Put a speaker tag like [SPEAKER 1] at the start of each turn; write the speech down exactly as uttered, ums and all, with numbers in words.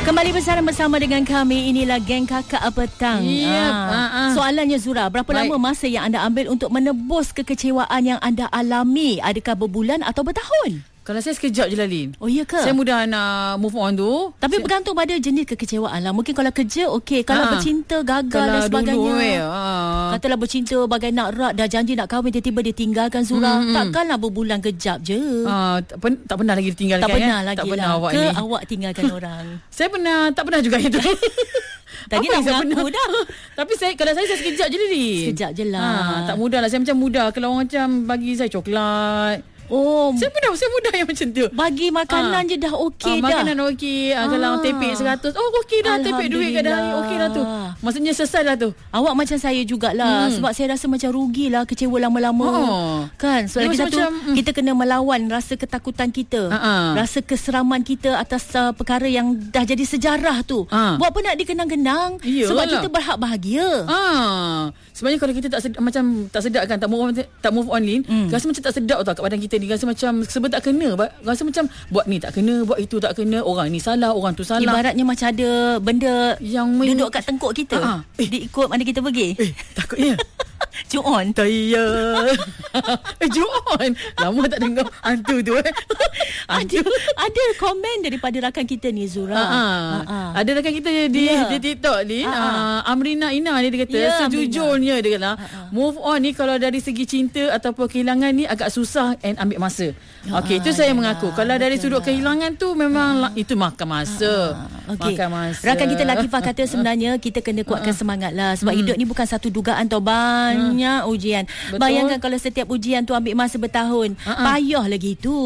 [SPEAKER 1] Kembali bersama dengan kami. Inilah Geng Kakak Petang.
[SPEAKER 2] Yep.
[SPEAKER 1] ha.
[SPEAKER 2] Ha, ha.
[SPEAKER 1] Soalannya Zura, berapa
[SPEAKER 2] Baik.
[SPEAKER 1] lama masa yang anda ambil untuk menebus kekecewaan yang anda alami? Adakah berbulan atau bertahun?
[SPEAKER 2] Kalau saya sekejap je lah, Lin.
[SPEAKER 1] Oh, iya ke?
[SPEAKER 2] Saya mudah nak move on tu.
[SPEAKER 1] Tapi
[SPEAKER 2] saya,
[SPEAKER 1] bergantung pada jenis kekecewaan lah. Mungkin kalau kerja okey, kalau
[SPEAKER 2] Ha.
[SPEAKER 1] bercinta gagal
[SPEAKER 2] kalau
[SPEAKER 1] dan sebagainya.
[SPEAKER 2] dulu, eh, ha.
[SPEAKER 1] Katalah bercinta bagai nak rat, dah janji nak kahwin, tiba-tiba dia tinggalkan Zura.
[SPEAKER 2] Hmm, hmm.
[SPEAKER 1] Takkanlah berbulan kejap je.
[SPEAKER 2] Ah, tak, pen, tak pernah lagi ditinggalkan.
[SPEAKER 1] tak pernah
[SPEAKER 2] eh?
[SPEAKER 1] lagi
[SPEAKER 2] Tak pernah
[SPEAKER 1] lah.
[SPEAKER 2] awak
[SPEAKER 1] Ke
[SPEAKER 2] ni.
[SPEAKER 1] awak tinggalkan orang?
[SPEAKER 2] Saya pernah, tak pernah juga itu.
[SPEAKER 1] Tadi
[SPEAKER 2] Apa
[SPEAKER 1] nak
[SPEAKER 2] yang saya
[SPEAKER 1] mengaku
[SPEAKER 2] pernah?
[SPEAKER 1] dah.
[SPEAKER 2] Tapi saya, kalau saya, saya sekejap je, Lin.
[SPEAKER 1] Sekejap je lah.
[SPEAKER 2] Ha, tak mudah lah. Saya macam mudah. Kalau orang macam bagi saya coklat.
[SPEAKER 1] Oh,
[SPEAKER 2] Saya mudah, saya mudah yang macam tu.
[SPEAKER 1] bagi makanan
[SPEAKER 2] Ah.
[SPEAKER 1] je dah okey
[SPEAKER 2] Ah,
[SPEAKER 1] dah.
[SPEAKER 2] makanan okey. Ah, kalau
[SPEAKER 1] Ah.
[SPEAKER 2] tepek seratus. Oh, okey dah. Tepek duit kat dahi. Okey dah tu. Maksudnya selesai dah tu.
[SPEAKER 1] Awak macam saya jugalah.
[SPEAKER 2] Hmm.
[SPEAKER 1] Sebab saya rasa macam rugilah kecewa lama-lama.
[SPEAKER 2] Oh.
[SPEAKER 1] Kan? Sebab
[SPEAKER 2] Dia
[SPEAKER 1] lagi satu,
[SPEAKER 2] macam- hmm.
[SPEAKER 1] kita kena melawan rasa ketakutan kita.
[SPEAKER 2] Ha-ha.
[SPEAKER 1] Rasa keseraman kita atas uh, perkara yang dah jadi sejarah tu.
[SPEAKER 2] Ha.
[SPEAKER 1] Buat apa nak dikenang-kenang?
[SPEAKER 2] Iyalah.
[SPEAKER 1] Sebab kita berhak bahagia.
[SPEAKER 2] Ah, sebenarnya kalau kita tak sedap, macam tak sedap kan, tak move on, tak move on, Lin,
[SPEAKER 1] Hmm.
[SPEAKER 2] rasa macam tak sedap tau kat badan kita ni. Rasa macam sebab tak kena. Ba- Rasa macam buat ni tak kena, buat itu tak kena. Orang ni salah, orang tu salah.
[SPEAKER 1] Ibaratnya macam ada benda
[SPEAKER 2] Yang men-
[SPEAKER 1] duduk kat tengkuk kita.
[SPEAKER 2] Ha-ha. Eh.
[SPEAKER 1] Diikut mana kita pergi.
[SPEAKER 2] Eh, takutnya.
[SPEAKER 1] Cuon.
[SPEAKER 2] Taya. eh, Juon. Lama tak dengar hantu tu eh.
[SPEAKER 1] Ada, ada komen daripada rakan kita ni, Zura.
[SPEAKER 2] Ha,
[SPEAKER 1] Ha-ha.
[SPEAKER 2] ada rakan kita di
[SPEAKER 1] Ya.
[SPEAKER 2] di TikTok ni,
[SPEAKER 1] Ha, ha.
[SPEAKER 2] uh, Amrina Ina ni, dia kata
[SPEAKER 1] Ya,
[SPEAKER 2] sejujurnya dia kata
[SPEAKER 1] Ha, ha.
[SPEAKER 2] move on ni kalau dari segi cinta ataupun kehilangan ni agak susah and ambil masa.
[SPEAKER 1] Ha,
[SPEAKER 2] Okey, itu saya
[SPEAKER 1] yalah,
[SPEAKER 2] mengaku. Kalau dari
[SPEAKER 1] betul
[SPEAKER 2] sudut
[SPEAKER 1] lah.
[SPEAKER 2] kehilangan tu memang la- itu makan masa.
[SPEAKER 1] Okey.
[SPEAKER 2] Makan masa.
[SPEAKER 1] Rakan kita Latifah kata sebenarnya kita kena kuatkan semangat lah. Sebab
[SPEAKER 2] Hmm.
[SPEAKER 1] hidup ni bukan satu dugaan tau. Banyak ujian.
[SPEAKER 2] Betul.
[SPEAKER 1] Bayangkan kalau setiap ujian tu ambil masa bertahun.
[SPEAKER 2] Ha-ha.
[SPEAKER 1] Payah lagi tu.